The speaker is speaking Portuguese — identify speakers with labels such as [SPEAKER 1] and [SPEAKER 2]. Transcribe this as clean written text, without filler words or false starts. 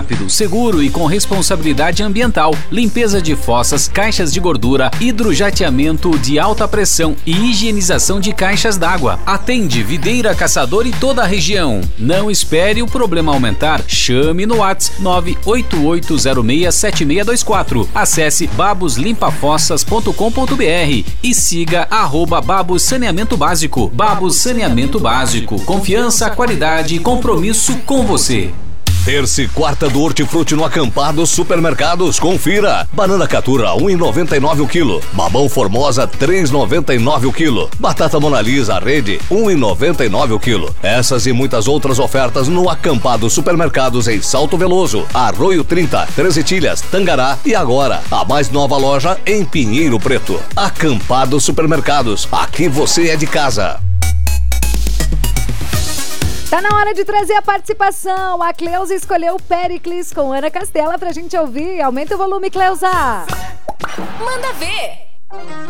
[SPEAKER 1] rápido, seguro e com responsabilidade ambiental, limpeza de fossas, caixas de gordura, hidrojateamento de alta pressão e higienização de caixas d'água. Atende Videira Caçador e toda a região. Não espere o problema aumentar. Chame no WhatsApp 988067624. Acesse baboslimpafossas.com.br e siga @Babos Saneamento Básico. Babos Saneamento Básico. Confiança, qualidade e compromisso com você.
[SPEAKER 2] Terça e quarta do Hortifruti no Acampado Supermercados. Confira. Banana Caturra 1,99 o quilo. Mamão Formosa 3,99 o quilo. Batata Mona Lisa Rede 1,99 o quilo. Essas e muitas outras ofertas no Acampado Supermercados em Salto Veloso, Arroio 30, Três Etilhas, Tangará e agora a mais nova loja em Pinheiro Preto. Acampado Supermercados. Aqui você é de casa.
[SPEAKER 3] Tá na hora de trazer a participação. A Cleusa escolheu Péricles com Ana Castela pra gente ouvir. Aumenta o volume, Cleusa.
[SPEAKER 4] Manda ver.